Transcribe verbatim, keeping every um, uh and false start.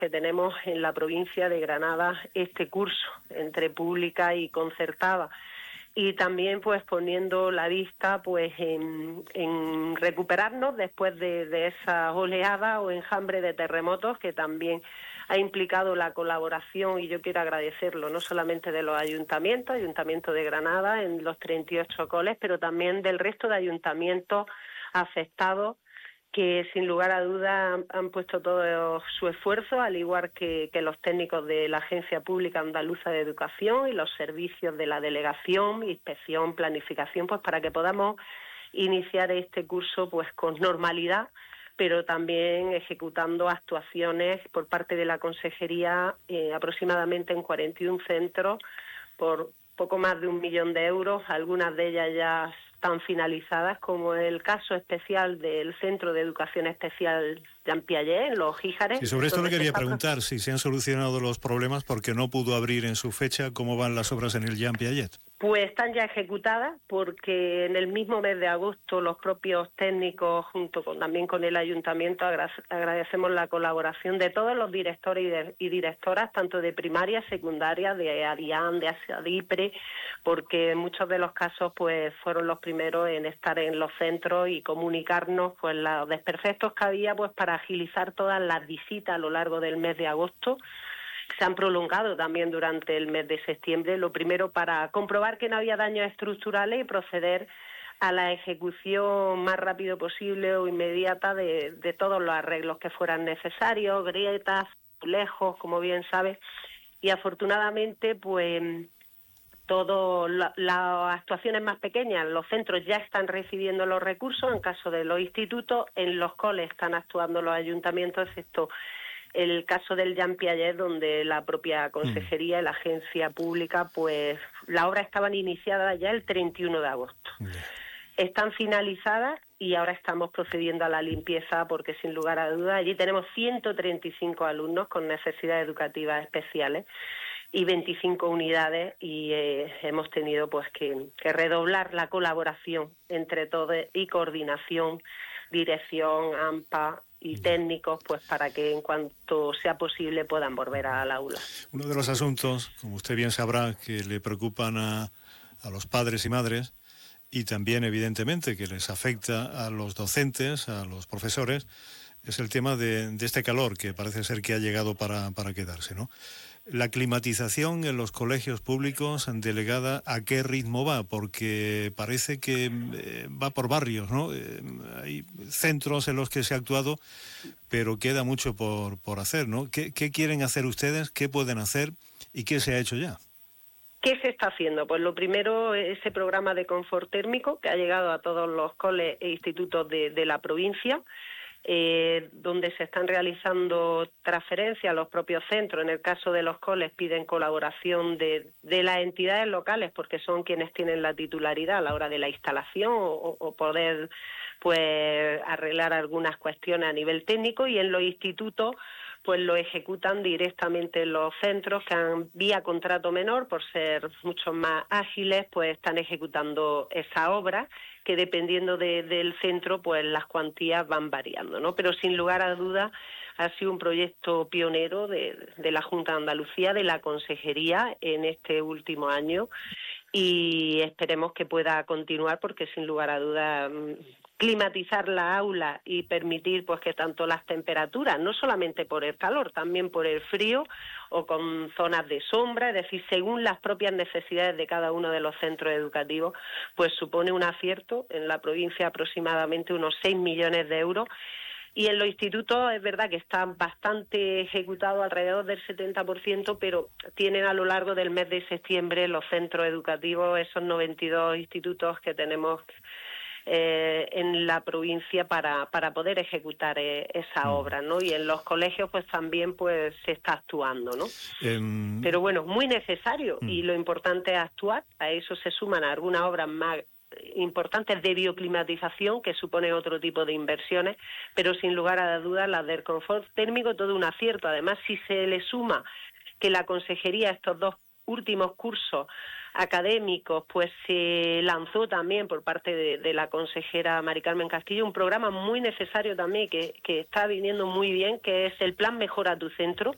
que tenemos en la provincia de Granada este curso entre pública y concertada. Y también pues poniendo la vista pues en, en recuperarnos después de, de esa oleada o enjambre de terremotos que también ha implicado la colaboración, y yo quiero agradecerlo, no solamente de los ayuntamientos, Ayuntamiento de Granada en los treinta y ocho coles, pero también del resto de ayuntamientos afectados, que sin lugar a dudas han, han puesto todo su esfuerzo, al igual que, que los técnicos de la Agencia Pública Andaluza de Educación y los servicios de la Delegación, Inspección, Planificación, pues para que podamos iniciar este curso pues con normalidad, pero también ejecutando actuaciones por parte de la Consejería, eh, aproximadamente en cuarenta y un centros, por poco más de un millón de euros, algunas de ellas ya están finalizadas, como el caso especial del Centro de Educación Especial Jean Piaget, en Los Gíjares. Sí, sobre esto le quería preguntar si se han solucionado los problemas porque no pudo abrir en su fecha. ¿Cómo van las obras en el Jean Piaget? Pues están ya ejecutadas, porque en el mismo mes de agosto los propios técnicos, junto con también con el ayuntamiento, agradecemos la colaboración de todos los directores y, de, y directoras, tanto de primaria, secundaria, de ADIAN, de ASADIPRE, porque en muchos de los casos pues fueron los primeros en estar en los centros y comunicarnos pues los desperfectos que había pues para agilizar todas las visitas a lo largo del mes de agosto. Se han prolongado también durante el mes de septiembre, lo primero para comprobar que no había daños estructurales y proceder a la ejecución más rápido posible o inmediata de, de todos los arreglos que fueran necesarios, grietas, lejos, como bien sabes, y afortunadamente pues todas la, las actuaciones más pequeñas, los centros ya están recibiendo los recursos, en caso de los institutos, en los coles están actuando los ayuntamientos, excepto el caso del Jean Piaget, donde la propia Consejería y la Agencia Pública, pues la obra estaban iniciadas ya el treinta y uno de agosto. Yeah. Están finalizadas y ahora estamos procediendo a la limpieza, porque sin lugar a dudas allí tenemos ciento treinta y cinco alumnos con necesidades educativas especiales y veinticinco unidades, y eh, hemos tenido pues que, que redoblar la colaboración entre todos y coordinación, dirección, AMPA y técnicos, pues para que en cuanto sea posible puedan volver al aula. Uno de los asuntos, como usted bien sabrá, que le preocupan a, a los padres y madres, y también evidentemente que les afecta a los docentes, a los profesores, es el tema de, de este calor que parece ser que ha llegado para, para quedarse, ¿no? La climatización en los colegios públicos, delegada, ¿a qué ritmo va? Porque parece que eh, va por barrios, ¿no? Eh, hay centros en los que se ha actuado, pero queda mucho por, por hacer, ¿no? ¿Qué, ¿Qué quieren hacer ustedes? ¿Qué pueden hacer? ¿Y qué se ha hecho ya? ¿Qué se está haciendo? Pues lo primero, ese programa de confort térmico que ha llegado a todos los coles e institutos de, de la provincia, Eh, donde se están realizando transferencias a los propios centros. En el caso de los coles piden colaboración de, de las entidades locales, porque son quienes tienen la titularidad a la hora de la instalación o, o poder pues arreglar algunas cuestiones a nivel técnico, y en los institutos pues lo ejecutan directamente los centros que han, vía contrato menor, por ser mucho más ágiles, pues están ejecutando esa obra, que dependiendo de, del centro, pues las cuantías van variando, ¿no? Pero sin lugar a dudas ha sido un proyecto pionero de, de la Junta de Andalucía, de la Consejería en este último año, y esperemos que pueda continuar, porque sin lugar a dudas climatizar la aula y permitir pues que tanto las temperaturas, no solamente por el calor, también por el frío o con zonas de sombra, es decir, según las propias necesidades de cada uno de los centros educativos, pues supone un acierto en la provincia aproximadamente unos seis millones de euros. Y en los institutos es verdad que están bastante ejecutados, alrededor del setenta por ciento, pero tienen a lo largo del mes de septiembre los centros educativos, esos noventa y dos institutos que tenemos Eh, en la provincia para, para poder ejecutar eh, esa obra, ¿no? Y en los colegios pues también pues se está actuando, ¿no? Um... Pero bueno, muy necesario, mm. y lo importante es actuar. A eso se suman algunas obras más importantes de bioclimatización, que supone otro tipo de inversiones, pero sin lugar a dudas las del confort térmico, todo un acierto. Además, si se le suma que la Consejería, estos dos últimos cursos académicos, pues se lanzó también por parte de, de la consejera Mari Carmen Castillo un programa muy necesario también, que, que está viniendo muy bien, que es el Plan Mejora tu Centro,